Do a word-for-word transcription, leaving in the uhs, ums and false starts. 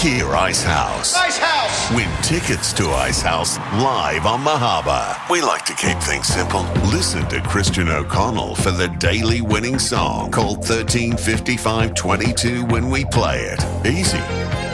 Hear Ice House. Ice House! Win tickets to Ice House live on Mahaba. We like to keep things simple. Listen to Christian O'Connell for the daily winning song called thirteen fifty-five twenty-two when we play it. Easy.